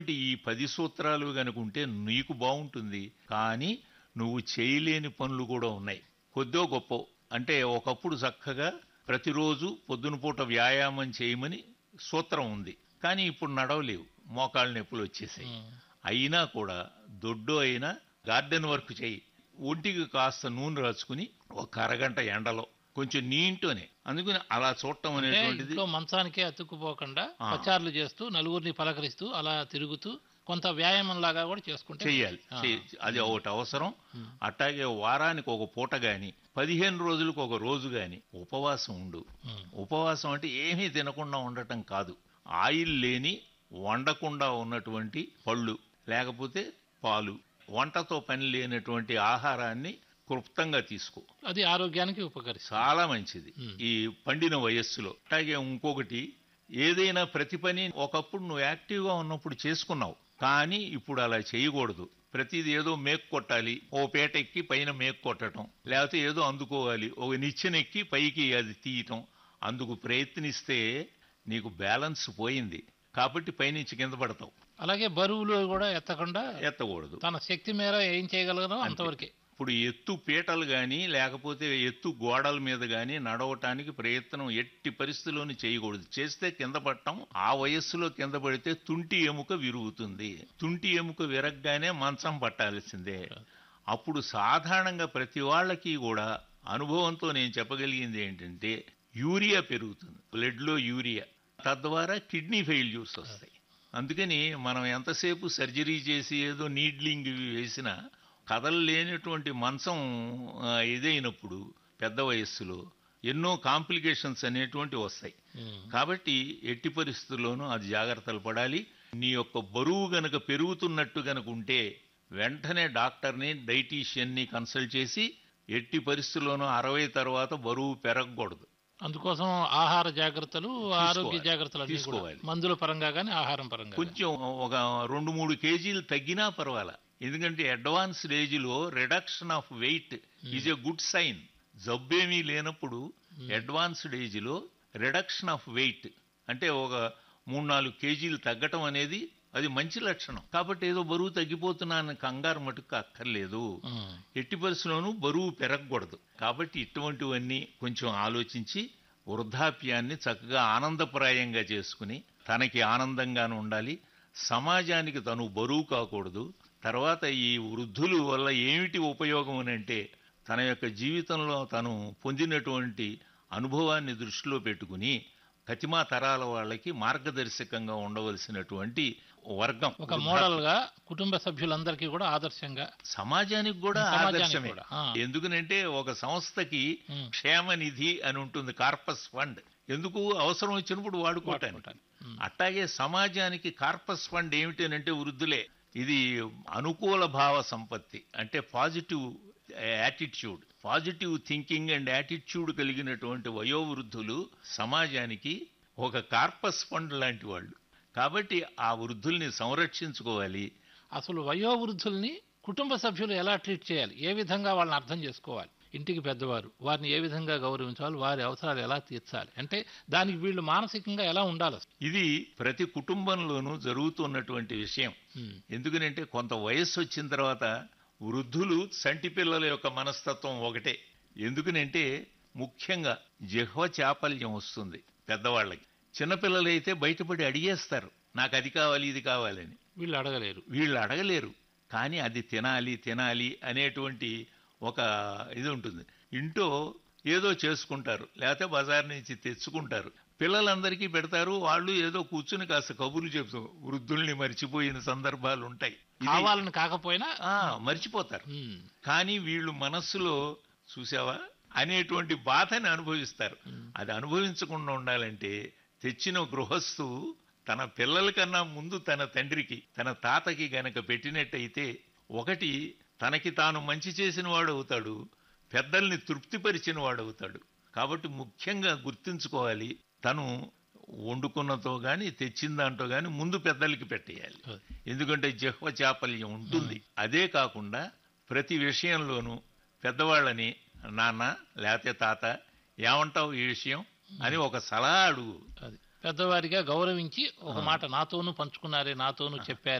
ఈ 10 సూత్రాలు గనుకుంటే నీకు బావుంటుంది. కానీ నువ్వు చేయలేని పనులు కూడా ఉన్నాయి. కొద్దో గొప్పో అంటే ఒకప్పుడు చక్కగా ప్రతిరోజు పొద్దున పూట వ్యాయామం చేయమని సూత్రం ఉంది. కానీ ఇప్పుడు నడవలేవు. మోకాళ్ళ నొప్పులు వచ్చేసాయి. అయినా కూడా దొడ్డో అయినా గార్డెన్ వర్క్ చేయి. ఒంటికి కాస్త నూనె రాసుకుని ఒక అరగంట ఎండలో కొంచెం నీ ఇంట్లోనే అందుకని అలా చూడటం అంటే అనేటువంటిది ఇంట్లో మంచానికే అతుక్కుపోకుండా ఆ. పచార్లు చేస్తూ నలుగురిని పలకరిస్తూ అలా తిరుగుతూ కొంత వ్యాయామం లాగా కూడా చేసుకుంటే చెయ్యాలి. ఆ. అది ఒకటి అవసరం. ఉమ్. అట్లాగే వారానికి ఒక పూట గాని 15 రోజులకు ఒక రోజు గాని ఉపవాసం ఉండు. ఉమ్. ఉపవాసం అంటే ఏమీ తినకుండా ఉండటం కాదు. ఆయిల్ లేని వండకుండా ఉన్నటువంటి పళ్ళు లేకపోతే పాలు వంటతో పని లేనటువంటి ఆహారాన్ని క్లుప్తంగా తీసుకో. అది ఆరోగ్యానికి ఉపకరిస్తుంది. చాలా మంచిది ఉమ్. ఈ పండిన వయస్సులో. అట్లాగే ఇంకొకటి ఏదైనా ప్రతి పని ఒకప్పుడు నువ్వు యాక్టివ్గా ఉన్నప్పుడు చేసుకున్నావు. కానీ ఇప్పుడు అలా చేయకూడదు. ప్రతిది ఏదో మేకు కొట్టాలి, ఓ పేట ఎక్కి పైన మేకు కొట్టడం, లేకపోతే ఏదో అందుకోవాలి, ఒక నిచ్చెనెక్కి పైకి అది తీయటం. అందుకు ప్రయత్నిస్తే నీకు బ్యాలెన్స్ పోయింది కాబట్టి పైనుంచి కింద పడతావు. అలాగే బరువులు కూడా ఎత్తకుండా ఎత్తకూడదు. తన శక్తి మేర ఏం చేయగలగనో అంతే. అంతవరకే. ఇప్పుడు ఎత్తు పీటలు కానీ లేకపోతే ఎత్తు గోడల మీద కానీ నడవటానికి ప్రయత్నం ఎట్టి పరిస్థితుల్లోనూ చేయకూడదు. చేస్తే కింద పడటం. ఆ వయస్సులో కింద పడితే తుంటి ఎముక విరుగుతుంది. తుంటి ఎముక విరగ్గానే మంచం పట్టాల్సిందే. అప్పుడు సాధారణంగా ప్రతి వాళ్ళకి కూడా అనుభవంతో నేను చెప్పగలిగింది ఏంటంటే యూరియా పెరుగుతుంది, బ్లడ్లో యూరియా. తద్వారా కిడ్నీ ఫెయిల్యూర్స్ వస్తాయి. అందుకని మనం ఎంతసేపు సర్జరీ చేసి ఏదో నీడ్లింగ్ ఇవి వేసినా కదలలేనటువంటి మంచం ఇదైనప్పుడు పెద్ద వయస్సులో ఎన్నో కాంప్లికేషన్స్ అనేటువంటివి వస్తాయి. ఉమ్. కాబట్టి ఎట్టి పరిస్థితుల్లోనూ అది జాగ్రత్తలు పడాలి. నీ యొక్క బరువు గనక పెరుగుతున్నట్టు గనక ఉంటే వెంటనే డాక్టర్ని డైటీషియన్ని కన్సల్ట్ చేసి ఎట్టి పరిస్థితుల్లోనూ 60 తర్వాత బరువు పెరగకూడదు. అందుకోసం ఆహార జాగ్రత్తలు ఆరోగ్య జాగ్రత్తలు అన్నీ కూడా తీసుకోవాలి. మందుల పరంగా కానీ ఆహారం పరంగా గానీ. కొంచెం ఒక 2-3 కేజీలు తగ్గినా పర్వాలా. ఎందుకంటే అడ్వాన్స్డ్ ఏజ్లో reduction of weight is a good sign. జబ్బేమీ లేనప్పుడు అడ్వాన్స్డ్ ఏజ్లో రిడక్షన్ ఆఫ్ వెయిట్ అంటే ఒక 3-4 కేజీలు తగ్గటం అనేది అది మంచి లక్షణం. కాబట్టి ఏదో బరువు తగ్గిపోతున్నాను కంగారు మటుకు అక్కర్లేదు. ఉమ్. ఎట్టి పరిస్థితుల్లోనూ బరువు పెరగకూడదు. కాబట్టి ఇటువంటివన్నీ కొంచెం ఆలోచించి వృద్ధాప్యాన్ని చక్కగా ఆనందప్రాయంగా చేసుకుని తనకి ఆనందంగాను ఉండాలి. సమాజానికి తను బరువు కాకూడదు. తర్వాత ఈ వృద్ధులు వల్ల ఏమిటి ఉపయోగం అని అంటే తన యొక్క జీవితంలో తను పొందినటువంటి అనుభవాన్ని దృష్టిలో పెట్టుకుని కతిమా తరాల వాళ్ళకి మార్గదర్శకంగా ఉండవలసినటువంటి వర్గం ఒక మోడల్ గా కుటుంబ సభ్యులందరికీ కూడా ఆదర్శంగా సమాజానికి కూడా సమాజానికి ఆదర్శమే. కూడా, ఆ. ఎందుకనంటే ఒక సంస్థకి ఉమ్. క్షేమ నిధి అని ఉంటుంది, కార్పస్ ఫండ్. ఎందుకు అవసరం వచ్చినప్పుడు వాడుకోవటానికి. వాడుకోవటానికి. ఉమ్. అట్లాగే సమాజానికి కార్పస్ ఫండ్ ఏమిటి అంటే వృద్ధులే. ఇది అనుకూల భావ సంపత్తి అంటే positive attitude, positive thinking and attitude కలిగినటువంటి వయోవృద్ధులు సమాజానికి ఒక కార్పస్ ఫండ్ లాంటి వాళ్ళు. కాబట్టి ఆ వృద్ధుల్ని సంరక్షించుకోవాలి. అసలు వయోవృద్ధుల్ని కుటుంబ సభ్యులు ఎలా ట్రీట్ చేయాలి, ఏ విధంగా వాళ్ళని అర్థం చేసుకోవాలి, ఇంటికి పెద్దవారు వారిని ఏ విధంగా గౌరవించాలి, వారి అవసరాలు ఎలా తీర్చాలి, అంటే దానికి వీళ్ళు మానసికంగా ఎలా ఉండాలి అసలు? ఇది ప్రతి కుటుంబంలోనూ జరుగుతున్నటువంటి విషయం. ఉమ్. ఎందుకనంటే కొంత వయస్సు వచ్చిన తర్వాత వృద్ధులు సంటి పిల్లల యొక్క మనస్తత్వం ఒకటే. ఎందుకనంటే ముఖ్యంగా జిహ్వ చాపల్యం వస్తుంది పెద్దవాళ్ళకి. చిన్నపిల్లలైతే బయటపడి అడిగేస్తారు, నాకు అది కావాలి ఇది కావాలని. వీళ్ళు అడగలేరు. వీళ్ళు అడగలేరు. కానీ అది తినాలి తినాలి అనేటువంటి ఒక ఇది ఉంటుంది. ఇంట్లో ఏదో చేసుకుంటారు, లేకపోతే బజార్ నుంచి తెచ్చుకుంటారు, పిల్లలందరికీ పెడతారు. వాళ్ళు ఏదో కూర్చుని కాస్త కబుర్లు చెప్తూ వృద్ధుల్ని మర్చిపోయిన సందర్భాలు ఉంటాయి. కావాలని కాకపోయినా మర్చిపోతారు. ఉమ్. కానీ వీళ్ళు మనస్సులో చూసావా అనేటువంటి బాధని అనుభవిస్తారు. అది అనుభవించకుండా ఉండాలంటే తెచ్చిన గృహస్థు తన పిల్లల కన్నా ముందు తన తండ్రికి తన తాతకి గనక పెట్టినట్టయితే ఒకటి తనకి తాను మంచి చేసిన వాడు అవుతాడు, పెద్దల్ని తృప్తిపరిచిన వాడు అవుతాడు. కాబట్టి ముఖ్యంగా గుర్తుంచుకోవాలి, తను వండుకున్నతో గాని తెచ్చిన దాంట్లో గాని ముందు పెద్దలకి పెట్టేయాలి. ఎందుకంటే జిహ్వ చాపల్యం ఉంటుంది. అదే కాకుండా ప్రతి విషయంలోనూ పెద్దవాళ్ళని నాన్న లేకపోతే తాత ఏమంటావు ఈ విషయం అని ఒక సలహా అడుగు. అది పెద్దవారిగా గౌరవించి ఒక మాట నాతోనూ పంచుకున్నారే, నాతోనూ చెప్పారే